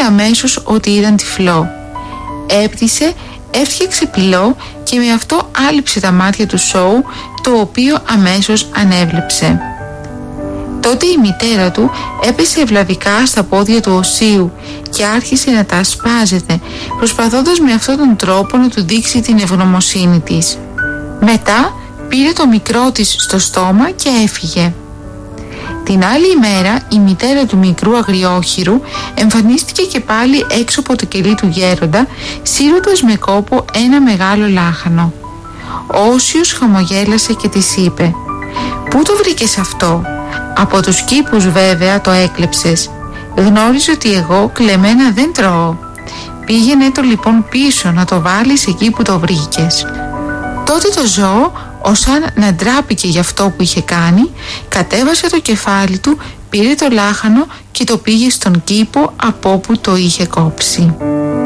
αμέσως ότι ήταν τυφλό. Έπτυσε, έφτιαξε πυλό και με αυτό άλυψε τα μάτια του Σόου, το οποίο αμέσως ανέβλεψε. Τότε η μητέρα του έπεσε ευλαβικά στα πόδια του οσίου και άρχισε να τα ασπάζεται, προσπαθώντας με αυτόν τον τρόπο να του δείξει την ευγνωμοσύνη της. Μετά πήρε το μικρό της στο στόμα και έφυγε. Την άλλη ημέρα η μητέρα του μικρού αγριόχειρου εμφανίστηκε και πάλι έξω από το κελί του γέροντα, σύροντας με κόπο ένα μεγάλο λάχανο. Ο Όσιος χαμογέλασε και της είπε: «Πού το βρήκες αυτό?» «Από τους κήπους βέβαια το έκλεψες. Γνώριζε ότι εγώ κλεμμένα δεν τρώω. Πήγαινε το λοιπόν πίσω να το βάλεις εκεί που το βρήκες». Τότε το ζώο, σαν να ντράπηκε για αυτό που είχε κάνει, κατέβασε το κεφάλι του, πήρε το λάχανο και το πήγε στον κήπο από όπου το είχε κόψει.